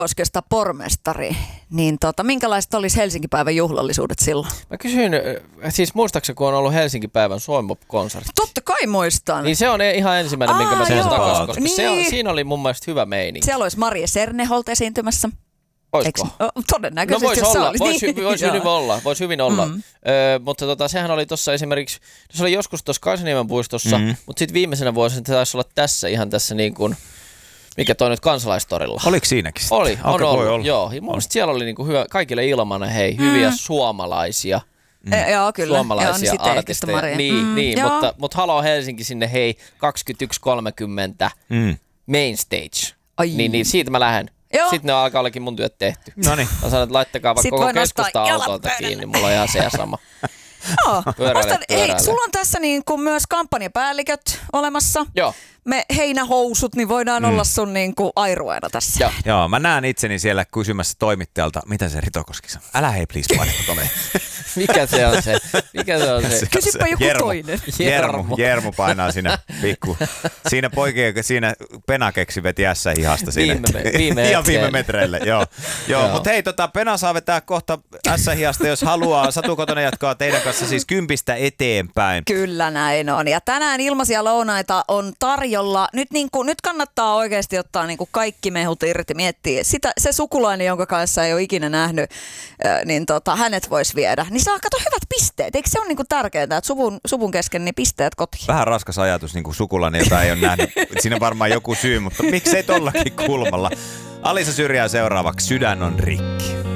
Koskesta pormestari, niin minkälaiset olisi Helsinki-päivän juhlallisuudet silloin? Mä kysyin, siis muistaakseni kun on ollut Helsinki-päivän Soimop-konsertti. Totta kai muistan. Niin se on ihan ensimmäinen, minkä mä sen takaisin, koska niin. siinä oli mun mielestä hyvä meininki. Siellä olisi Marie Serneholt esiintymässä. Olisiko? Todennäköisesti, no jos olla. Voisi hyvin olla. Mutta sehän oli tuossa esimerkiksi, se oli joskus tuossa Kaisaniemen puistossa, mutta sitten viimeisenä vuosina se taisi olla tässä ihan tässä niin kuin, mikä toi nyt Kansalaistorilla. Oliko siinäkin sitten? Oli, on ollut. Joo, mun mielestä siellä oli niinku hyvä, kaikille ilmanen, hyviä suomalaisia. Joo, kyllä. Suomalaisia artisteja. Niin, mutta Halo Helsinki sinne 21.30 main stage. Niin siitä mä lähden. Joo. Sitten ne alkaa ollakin mun työt tehty. Noniin. Mä sanon, että laittakaa vaikka koko keskusta-autolta kiinni, mulla on ihan se sama. Joo. Hei, sulla on tässä niin kuin myös kampanjapäälliköt olemassa. Joo. Me heinähousut, niin voidaan olla sun niin kuin airueena tässä. Joo, mä näen itseni siellä kysymässä toimittajalta, mitä se Ritokoski sanoo. Älä hei, please, painetta tonne. Mikä se on se? Kysypä joku toinen. Jermu painaa siinä pikku. Siinä siinä Penakeksi veti S-hihasta siinä. Viime metreille, joo. Mutta hei, Pena saa vetää kohta S-hihasta, jos haluaa. Satu Kotonen jatkaa teidän kanssa siis 10 eteenpäin. Kyllä näin on. Ja tänään ilmaisia lounaita on tarjolla. Nyt kannattaa oikeasti ottaa niin kuin kaikki mehut irti, miettiä. Se sukulainen, jonka kanssa ei ole ikinä nähnyt, niin hänet voisi viedä. Niin saa kato hyvät pisteet. Eikö se ole niin kuin tärkeää, että suvun kesken niin pisteet kotiin? Vähän raskas ajatus, niin kuin sukulainen, jota ei ole nähnyt. Siinä on varmaan joku syy, mutta miksei tollakin kulmalla. Alisa Syrjää seuraavaksi. Sydän on rikki.